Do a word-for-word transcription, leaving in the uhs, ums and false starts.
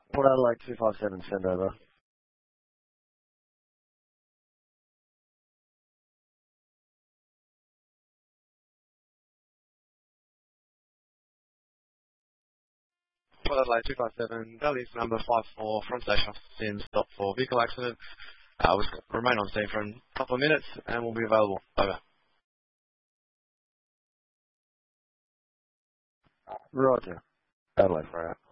Port Adelaide two five seven, send over. Port Adelaide two five seven, Valley's number five four, front station in stop for vehicle accident. Uh, we'll remain on scene for a couple of minutes and we'll be available. Over. Roger. Adelaide, right.